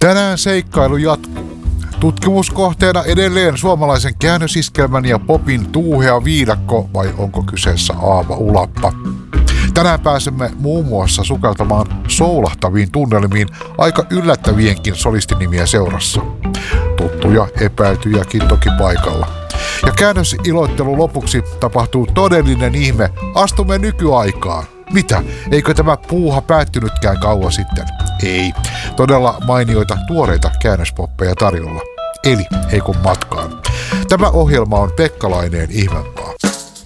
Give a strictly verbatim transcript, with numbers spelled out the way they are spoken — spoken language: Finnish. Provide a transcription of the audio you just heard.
Tänään seikkailu jatkuu. Tutkimuskohteena edelleen suomalaisen käännösiskelmän ja popin tuuhea viidakko, vai onko kyseessä Aava Ulappa? Tänään pääsemme muun muassa sukeltamaan soulahtaviin tunnelmiin aika yllättävienkin solistinimiä seurassa. Tuttuja epäiltyjäkin toki paikalla. Ja käännösiloittelu lopuksi tapahtuu todellinen ihme. Astumme nykyaikaan. Mitä? Eikö tämä puuha päättynytkään kauan sitten? Ei. Todella mainioita tuoreita käännöspoppeja tarjolla. Eli ei kun matkaan. Tämä ohjelma on Pekka Laineen Ihmemaa.